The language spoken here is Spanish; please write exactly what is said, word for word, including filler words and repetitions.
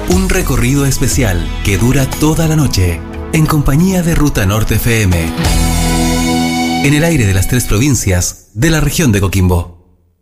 Un recorrido especial que dura toda la noche, en compañía de Ruta Norte F M. En el aire de las tres provincias de la región de Coquimbo.